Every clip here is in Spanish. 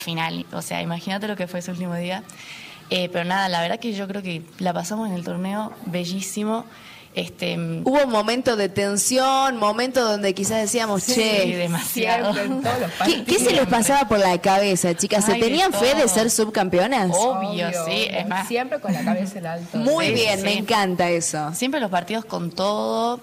final. O sea, imagínate lo que fue ese último día. Pero nada, la verdad que yo creo que la pasamos en el torneo bellísimo. Hubo un momento de tensión, momento donde quizás decíamos, che, sí, demasiado. ¿Qué se les pasaba por la cabeza, chicas? ¿Se tenían fe de ser subcampeonas? Obvio, sí, es más. Siempre con la cabeza en alto. Muy Sí, bien, sí. me encanta eso. Siempre los partidos con todo.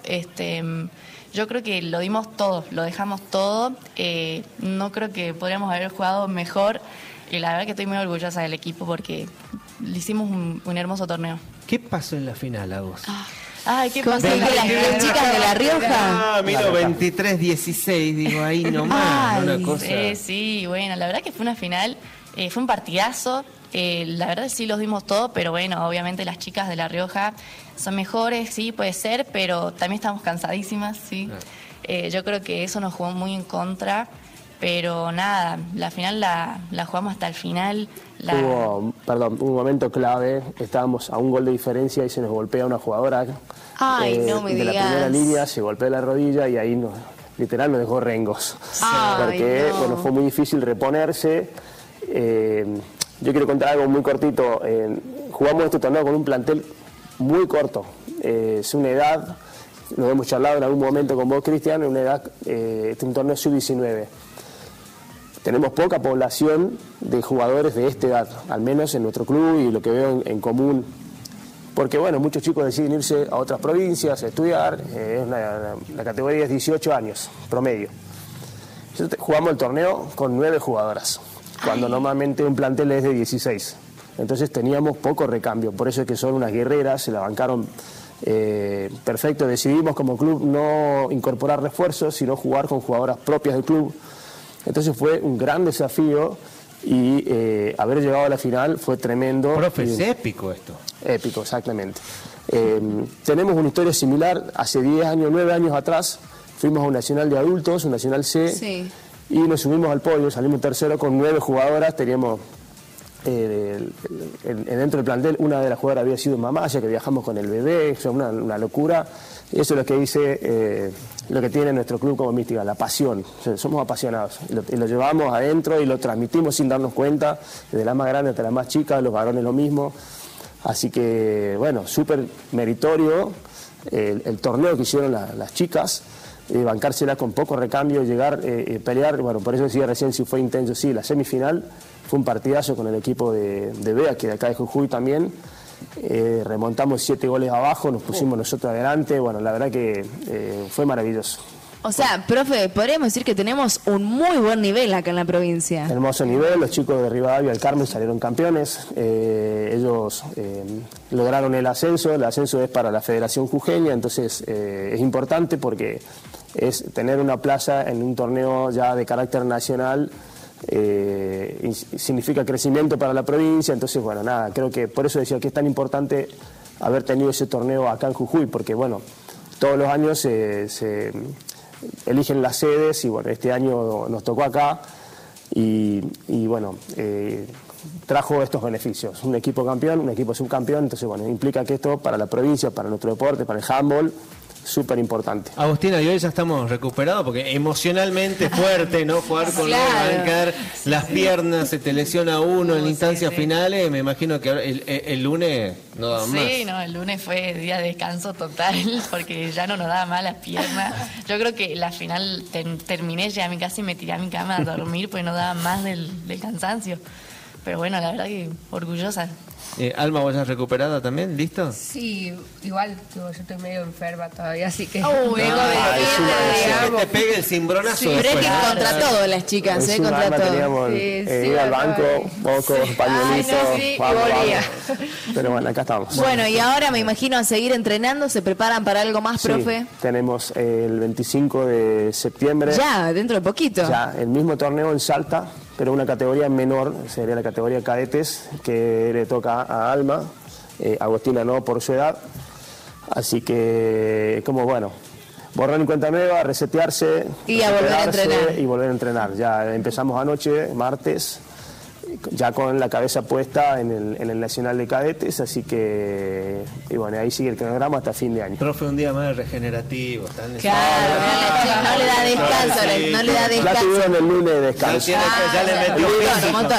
Yo creo que lo dimos todo, lo dejamos todo. No creo que podríamos haber jugado mejor. Y la verdad que estoy muy orgullosa del equipo porque le hicimos un hermoso torneo. ¿Qué pasó en la final a vos? Ay, ¿qué pasó? Las chicas de La Rioja. Ah, miro 23-16, digo, ahí nomás, una cosa. Sí, bueno, la verdad que fue una final, fue un partidazo. La verdad sí los dimos todo, pero bueno, obviamente las chicas de La Rioja son mejores, sí, puede ser, pero también estamos cansadísimas, sí. Yo creo que eso nos jugó muy en contra, pero nada, la final la jugamos hasta el final. Hubo un momento clave, estábamos a un gol de diferencia y se nos golpea una jugadora No me de la digas. primera línea, se golpea la rodilla y ahí literal nos dejó rengos. Porque no. bueno, fue muy difícil reponerse. Yo quiero contar algo muy cortito. Jugamos este torneo con un plantel muy corto. Es una edad, lo hemos charlado en algún momento con vos, Cristian, una edad, este es un torneo sub-19. Tenemos poca población de jugadores de esta edad, al menos en nuestro club y lo que veo en común. Porque bueno, muchos chicos deciden irse a otras provincias a estudiar, la categoría es 18 años, promedio. Nosotros jugamos el torneo con 9 jugadoras, cuando normalmente un plantel es de 16. Entonces teníamos poco recambio, por eso es que son unas guerreras, se la bancaron perfecto. Decidimos como club no incorporar refuerzos, sino jugar con jugadoras propias del club. Entonces fue un gran desafío y haber llegado a la final fue tremendo. Profe, es épico esto. Épico, exactamente. Tenemos una historia similar. Hace 10 años, 9 años atrás, fuimos a un nacional de adultos, un nacional C, Sí. y nos subimos al podio, salimos tercero con 9 jugadoras. Teníamos dentro del plantel, una de las jugadoras había sido mamá, ya que viajamos con el bebé, o sea, una locura. Y eso es lo que dice, lo que tiene nuestro club como Mística, la pasión. O sea, somos apasionados y lo llevamos adentro y lo transmitimos sin darnos cuenta, desde la más grande hasta la más chica, los varones lo mismo. Así que, bueno, súper meritorio el torneo que hicieron las chicas, bancársela con poco recambio, llegar, pelear. Bueno, por eso decía recién si fue intenso, sí, la semifinal fue un partidazo con el equipo de Bea, que de acá de Jujuy también. Remontamos 7 goles abajo, nos pusimos nosotros adelante. Bueno, la verdad que fue maravilloso. O sea, profe, podríamos decir que tenemos un muy buen nivel acá en la provincia. Hermoso nivel, los chicos de Rivadavia del Carmen salieron campeones. Ellos lograron el ascenso es para la Federación Jujeña, entonces es importante porque es tener una plaza en un torneo ya de carácter nacional. Significa crecimiento para la provincia, entonces bueno, nada, creo que por eso decía que es tan importante haber tenido ese torneo acá en Jujuy, porque bueno, todos los años se eligen las sedes y bueno, este año nos tocó acá y bueno, trajo estos beneficios, un equipo campeón, un equipo subcampeón, entonces bueno, implica que esto para la provincia, para nuestro deporte, para el handball, súper importante. Agustina, y hoy ya estamos recuperados porque emocionalmente fuerte, ¿no? Jugar con los van a caer las piernas, se te lesiona uno en instancias finales. Me imagino que el lunes no da más. Sí, no, el lunes fue día de descanso total porque ya no nos daba más las piernas. Yo creo que la final terminé, llegué a mi casa y me tiré a mi cama a dormir porque no daba más del cansancio. Pero bueno, la verdad que orgullosa. Alma, ¿vos estás recuperada también? ¿Listo? Sí, igual yo estoy medio enferma todavía, así que... Que te pegue el cimbronazo. Sí, pero es que contra todo las chicas, contra todo. Teníamos ir al banco, pocos pañuelitos, vamos. Pero bueno, acá estamos. Bueno, y ahora me imagino a seguir entrenando, ¿se preparan para algo más, profe? Sí, tenemos el 25 de septiembre. Ya, dentro de poquito. Ya, el mismo torneo en Salta, pero una categoría menor, sería la categoría cadetes, que le toca a Alma, Agustina no por su edad, así que como bueno, borrar en cuenta nueva, resetearse y a volver a entrenar. Y volver a entrenar. Ya empezamos anoche, martes, ya con la cabeza puesta en el Nacional de Cadetes, así que, y bueno, ahí sigue el cronograma hasta fin de año. Profe, un día más regenerativo. Claro, no le da descanso, no le da Ya descanso. tuvieron el lunes de descanso. Ya le metió Un montón.